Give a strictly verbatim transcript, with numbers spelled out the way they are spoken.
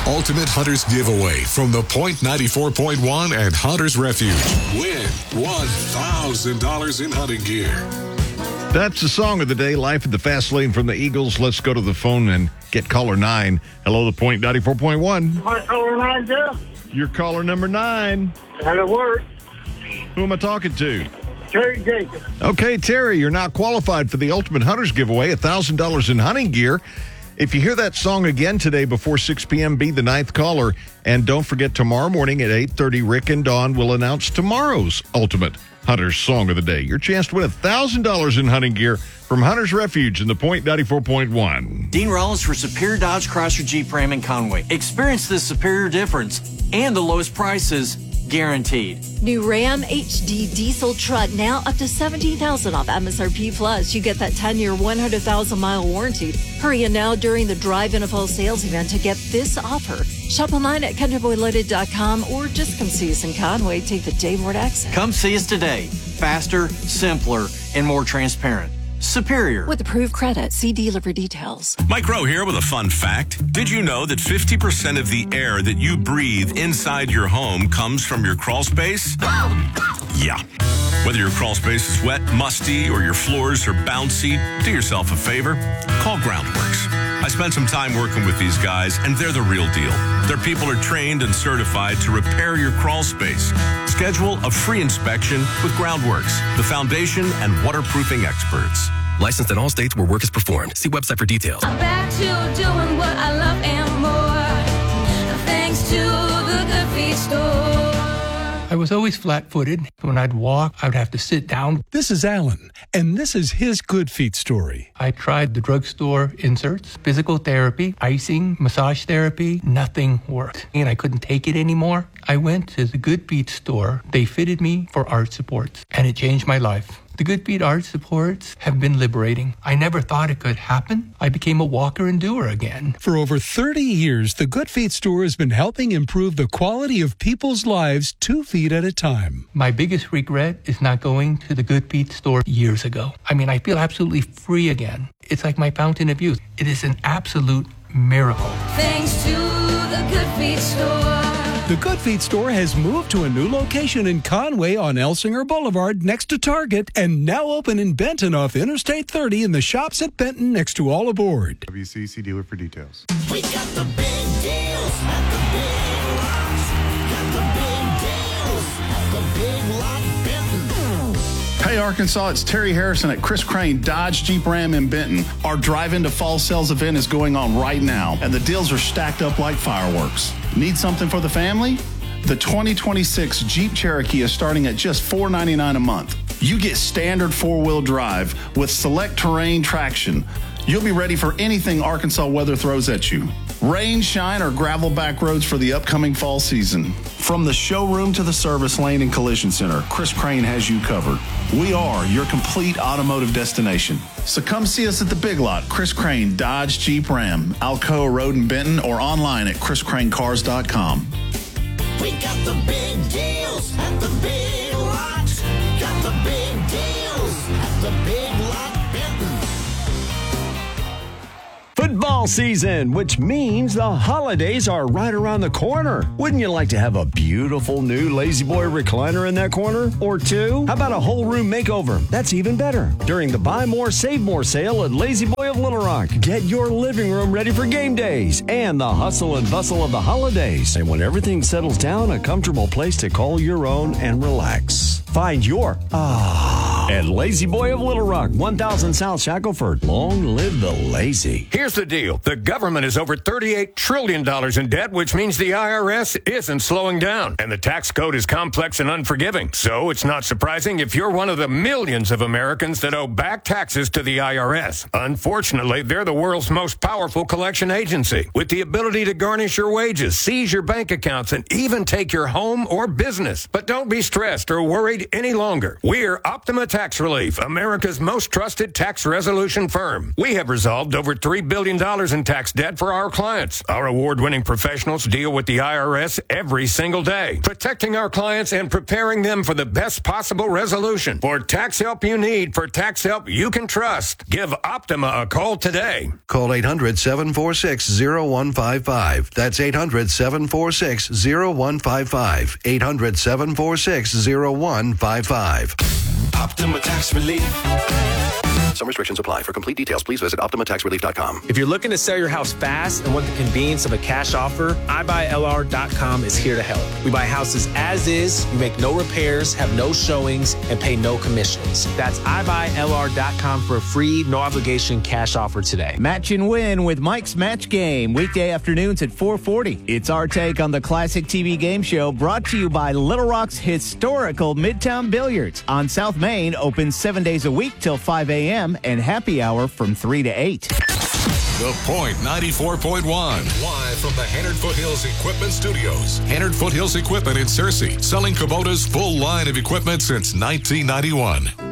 Ultimate Hunters giveaway from the Point ninety-four point one and Hunters Refuge. Win one thousand dollars in hunting gear. That's the song of the day, Life in the Fast Lane from the Eagles. Let's go to the phone and get caller nine. Hello, the Point ninety-four point one. My caller nine, Jeff. You're caller number nine. That'll work. Who am I talking to? Terry Jacobs. Okay, Terry, you're now qualified for the Ultimate Hunters giveaway, one thousand dollars in hunting gear. If you hear that song again today before six p.m., be the ninth caller. And don't forget, tomorrow morning at eight thirty, Rick and Dawn will announce tomorrow's Ultimate Hunters Song of the Day. Your chance to win one thousand dollars in hunting gear from Hunters Refuge in the Point ninety-four point one. Dean Rollins for Superior Dodge Chrysler Jeep Ram in Conway. Experience the superior difference and the lowest prices guaranteed. New Ram H D diesel truck now up to seventeen thousand dollars off M S R P Plus. You get that ten-year, one hundred thousand mile warranty. Hurry in now during the Drive N F L sales event to get this offer. Shop online at country boy loaded dot com or just come see us in Conway. Take the Dave Ward exit. Come see us today. Faster, simpler, and more transparent. Superior. With approved credit, see dealer for details. Mike Rowe here with a fun fact. Did you know that fifty percent of the air that you breathe inside your home comes from your crawl space? Yeah. Whether your crawl space is wet, musty, or your floors are bouncy, do yourself a favor. Call Groundworks. I spent some time working with these guys, and they're the real deal. Their people are trained and certified to repair your crawl space. Schedule a free inspection with Groundworks, the foundation and waterproofing experts. Licensed in all states where work is performed. See website for details. I'm back to doing what I love and more, thanks to the Good Feet store. I was always flat-footed. When I'd walk, I'd have to sit down. This is Alan, and this is his Good Feet story. I tried the drugstore inserts, physical therapy, icing, massage therapy. Nothing worked, and I couldn't take it anymore. I went to the Good Feet store. They fitted me for arch supports, and it changed my life. The Good Feet arch supports have been liberating. I never thought it could happen. I became a walker and doer again. For over thirty years, the Good Feet store has been helping improve the quality of people's lives two feet at a time. My biggest regret is not going to the Good Feet store years ago. I mean, I feel absolutely free again. It's like my fountain of youth. It is an absolute miracle. Thanks to the Good Feet store. The Good Feet store has moved to a new location in Conway on Elsinger Boulevard next to Target and now open in Benton off Interstate thirty in the shops at Benton next to All Aboard. W C C dealer for details. We got the big deals at the Big Lots. Got the big deals at the Big Lot Benton. Hey Arkansas, it's Terry Harrison at Chris Crane Dodge Jeep Ram in Benton. Our Drive Into Fall Sales event is going on right now, and the deals are stacked up like fireworks. Need something for the family? The twenty twenty-six Jeep Cherokee is starting at just four hundred ninety-nine dollars a month. You get standard four-wheel drive with select terrain traction. You'll be ready for anything Arkansas weather throws at you. Rain, shine, or gravel back roads for the upcoming fall season. From the showroom to the service lane and collision center, Chris Crane has you covered. We are your complete automotive destination. So come see us at the Big Lot, Chris Crane Dodge Jeep Ram, Alcoa Road in Benton, or online at chris crane cars dot com. We got the big deals at the Big Lot. Got the big deals at the Big Lot Benton. Football season, which means the holidays are right around the corner. Wouldn't you like to have a beautiful new Lazy Boy recliner in that corner? Or two? How about a whole room makeover? That's even better. During the Buy More, Save More sale at Lazy Boy of Little Rock. Get your living room ready for game days and the hustle and bustle of the holidays. And when everything settles down, a comfortable place to call your own and relax. Find your ah at Lazy Boy of Little Rock, one thousand South Shackelford. Long live the lazy. Here's the deal. The government is over thirty-eight trillion dollars in debt, which means the I R S isn't slowing down. And the tax code is complex and unforgiving. So it's not surprising if you're one of the millions of Americans that owe back taxes to the I R S. Unfortunately, they're the world's most powerful collection agency, with the ability to garnish your wages, seize your bank accounts, and even take your home or business. But don't be stressed or worried. wait any longer. We're Optima Tax Relief, America's most trusted tax resolution firm. We have resolved over three billion dollars in tax debt for our clients. Our award-winning professionals deal with the I R S every single day, protecting our clients and preparing them for the best possible resolution. For tax help you need, for tax help you can trust, give Optima a call today. Call eight hundred, seven four six, zero one five five. That's eight hundred, seven four six, zero one five five. eight hundred, seven four six, zero one five five. Optima Tax Relief. Some restrictions apply. For complete details, please visit optima tax relief dot com. If you're looking to sell your house fast and want the convenience of a cash offer, i buy L R dot com is here to help. We buy houses as is, we make no repairs, have no showings, and pay no commissions. That's i buy L R dot com for a free, no obligation cash offer today. Match and win with Mike's Match Game, weekday afternoons at four forty. It's our take on the classic T V game show, brought to you by Little Rock's historical Midtown Billiards on South Main, open seven days a week till five a.m. and happy hour from three to eight. The Point ninety-four point one. Live from the Hannard Foothills Equipment Studios. Hannard Foothills Equipment in Searcy, selling Kubota's full line of equipment since nineteen ninety-one.